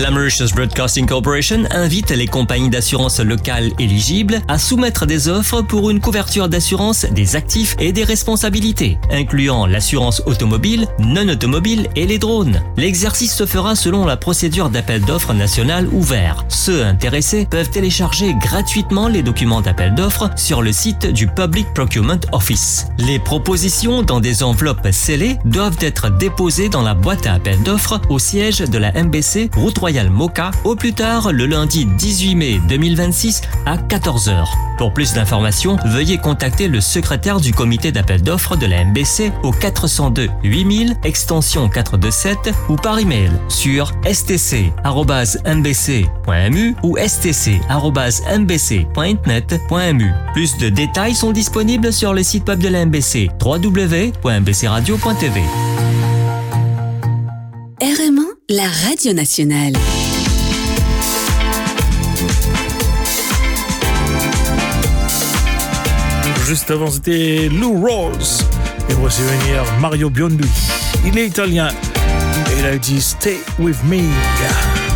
La Mauritius Broadcasting Corporation invite les compagnies d'assurance locales éligibles à soumettre des offres pour une couverture d'assurance des actifs et des responsabilités, incluant l'assurance automobile, non automobile et les drones. L'exercice se fera selon la procédure d'appel d'offres national ouvert. Ceux intéressés peuvent télécharger gratuitement les documents d'appel d'offres sur le site du Public Procurement Office. Les propositions dans des enveloppes scellées doivent être déposées dans la boîte à appel d'offres au siège de la MBC, route royale Moka, au plus tard le lundi 18 mai 2026 à 14h. Pour plus d'informations, veuillez contacter le secrétaire du comité d'appel d'offres de la MBC au 402 8000 extension 427 ou par email sur stc@mbc.mu ou stc@mbc.internet.mu. Plus de détails sont disponibles sur le site web de la MBC www.mbcradio.tv. RMA, la radio nationale. Juste avant, c'était Lou Rose. Et voici venir Mario Biondi. Il est italien. Et il a dit Stay with me.